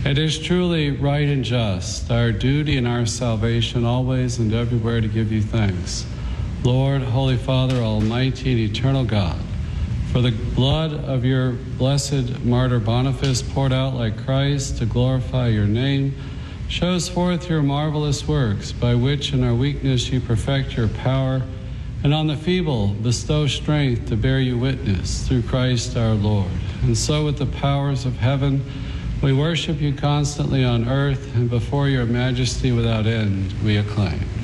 It is truly right and just, our duty and our salvation always and everywhere to give you thanks, Lord, Holy Father, Almighty and eternal God, for the blood of your blessed martyr Boniface poured out like Christ to glorify your name, shows forth your marvelous works, by which in our weakness you perfect your power, and on the feeble bestow strength to bear you witness through Christ our Lord. And so with the powers of heaven, we worship you constantly on earth, and before your majesty without end we acclaim.